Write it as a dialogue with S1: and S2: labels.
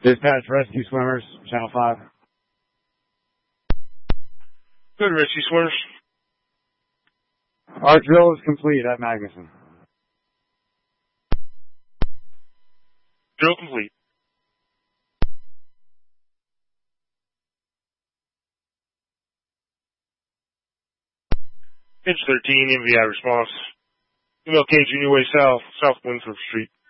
S1: Dispatch rescue swimmers, Channel 5.
S2: Good, rescue swimmers.
S1: Our drill is complete at Magnuson.
S2: Drill complete. Pitch 13, MVI response. Email Cage Union Way South, South Winthrop Street.